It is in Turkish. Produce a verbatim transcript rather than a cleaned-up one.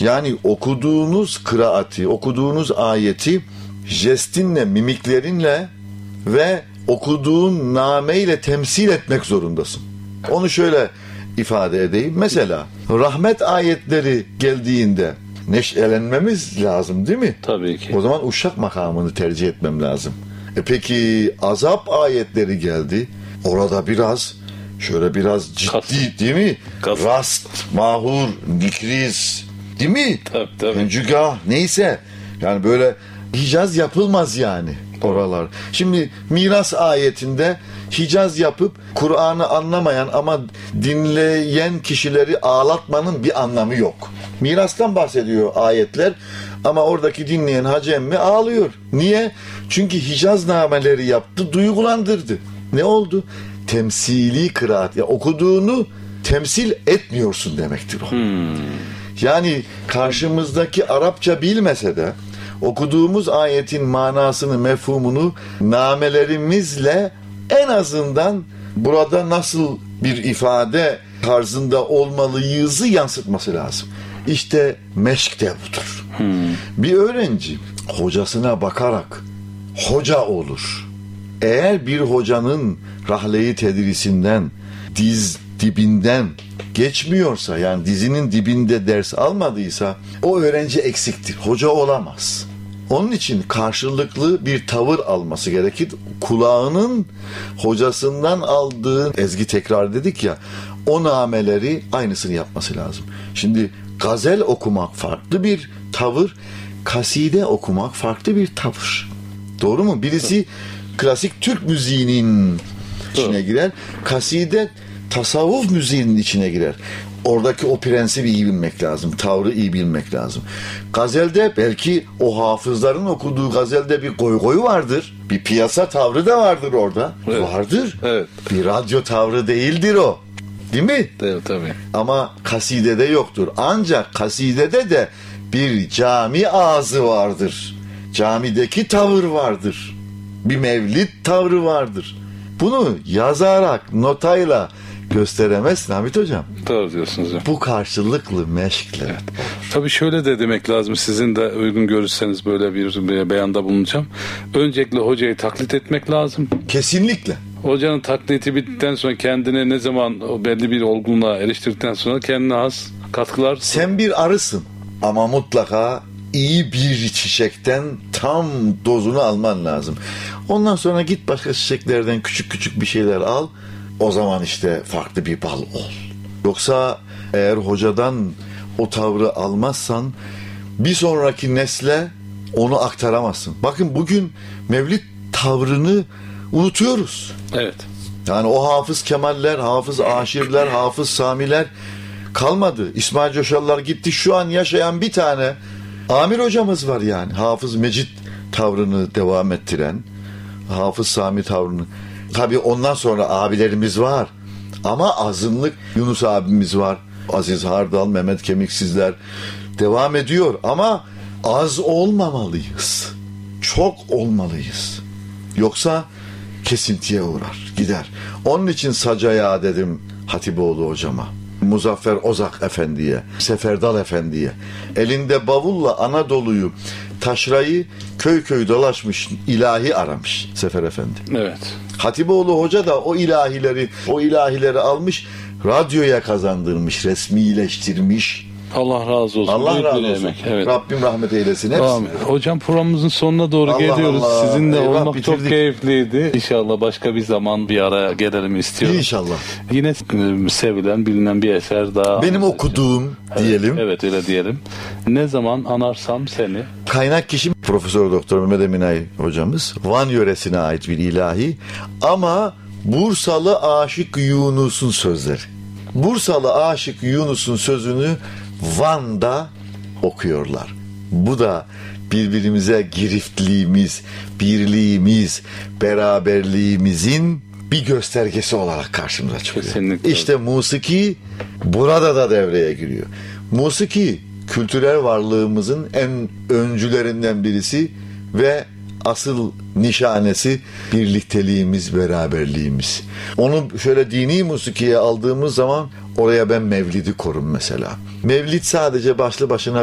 Yani okuduğunuz kıraati, okuduğunuz ayeti jestinle, mimiklerinle ve okuduğun nameyle temsil etmek zorundasın. Onu şöyle ifade edeyim. Mesela rahmet ayetleri geldiğinde neşelenmemiz lazım değil mi? Tabii ki. O zaman uşak makamını tercih etmem lazım. E peki azap ayetleri geldi. Orada biraz şöyle biraz ciddi Kas. değil mi? Kas. Rast, mahur, nikriz değil mi? Tabii tabii. Öncügah neyse. Yani böyle Hicaz yapılmaz yani oralar. Şimdi miras ayetinde Hicaz yapıp Kur'an'ı anlamayan ama dinleyen kişileri ağlatmanın bir anlamı yok. Mirastan bahsediyor ayetler ama oradaki dinleyen hacı emmi ağlıyor. Niye? Çünkü Hicaz nameleri yaptı, duygulandırdı. Ne oldu? Temsili kıraat. Ya okuduğunu temsil etmiyorsun demektir o. Hmm. Yani karşımızdaki Arapça bilmese de okuduğumuz ayetin manasını, mefhumunu namelerimizle en azından burada nasıl bir ifade tarzında olmalıyızı yansıtması lazım. İşte meşk de budur. Hmm. Bir öğrenci hocasına bakarak hoca olur. Eğer bir hocanın rahle-i tedrisinden, diz dibinden geçmiyorsa, yani dizinin dibinde ders almadıysa o öğrenci eksiktir. Hoca olamaz. Onun için karşılıklı bir tavır alması gerekir. Kulağının hocasından aldığı, ezgi tekrar dedik ya, o nameleri aynısını yapması lazım. Şimdi gazel okumak farklı bir tavır, kaside okumak farklı bir tavır. Doğru mu? Birisi klasik Türk müziğinin içine girer. Kaside tasavvuf müziğinin içine girer. Oradaki o prensibi iyi bilmek lazım. Tavrı iyi bilmek lazım. Gazelde belki o hafızların okuduğu gazelde bir goy goy vardır. Bir piyasa tavrı da vardır orada. Evet. Vardır. Evet. Bir radyo tavrı değildir o. Değil mi? Evet, tabii. Ama kasidede yoktur. Ancak kasidede de bir cami ağzı vardır. Camideki tavır vardır. Bir mevlid tavrı vardır. Bunu yazarak, notayla gösteremezsin Hamit Hocam. Doğru diyorsunuz hocam. Bu karşılıklı meşkle. Evet. Tabii şöyle de demek lazım, sizin de uygun görürseniz böyle bir, bir beyanda bulunacağım. Öncelikle hocayı taklit etmek lazım. Kesinlikle. Hocanın taklidi bittikten sonra kendine ne zaman o belli bir olgunluğa eriştirdikten sonra kendine has katkılar. Sen bir arısın ama mutlaka iyi bir çiçekten tam dozunu alman lazım. Ondan sonra git başka çiçeklerden küçük küçük bir şeyler al. O zaman işte farklı bir bal ol. Yoksa eğer hocadan o tavrı almazsan bir sonraki nesle onu aktaramazsın. Bakın bugün mevlid tavrını unutuyoruz. Evet. Yani o Hafız Kemaller, Hafız Aşirler, Hafız Samiler kalmadı. İsmail Coşallar gitti. Şu an yaşayan bir tane Amir hocamız var yani. Hafız Mecit tavrını devam ettiren, Hafız Sami tavrını. Tabii ondan sonra abilerimiz var. Ama azınlık Yunus abimiz var. Aziz Hardal, Mehmet Kemiksizler devam ediyor. Ama az olmamalıyız. Çok olmalıyız. Yoksa kesintiye uğrar, gider. Onun için Sacaya dedim Hatipoğlu hocama. Muzaffer Ozak Efendi'ye, Seferdal Efendi'ye. Elinde bavulla Anadolu'yu, taşrayı köy köy dolaşmış, ilahi aramış Sefer Efendi. Evet. Hatipoğlu Hoca da o ilahileri, o ilahileri almış, radyoya kazandırmış, resmileştirmiş. Allah razı olsun. Allah Büyük razı bir olsun. emek. Evet. Rabbim rahmet eylesin hepsine. Amin. Hocam programımızın sonuna doğru Allah geliyoruz. Allah. Sizinle Eyvah, olmak bitirdik. çok keyifliydi. İnşallah başka bir zaman bir araya gelelim istiyorum. İnşallah. Yine e, sevilen, bilinen bir eser daha. Benim okuduğum diyelim. Evet, öyle diyelim. Ne zaman anarsam seni. Kaynak kişi Profesör Doktor Mehmet Eminay hocamız. Van yöresine ait bir ilahi. Ama Bursalı Aşık Yunus'un sözleri. Bursalı Aşık Yunus'un sözünü Van'da okuyorlar. Bu da birbirimize giriftliğimiz, birliğimiz, beraberliğimizin bir göstergesi olarak karşımıza çıkıyor. Kesinlikle. İşte musiki burada da devreye giriyor. Musiki kültürel varlığımızın en öncülerinden birisi ve asıl nişanesi birlikteliğimiz, beraberliğimiz. Onu şöyle dini musikiye aldığımız zaman oraya ben mevlidi korum mesela. Mevlid sadece başlı başına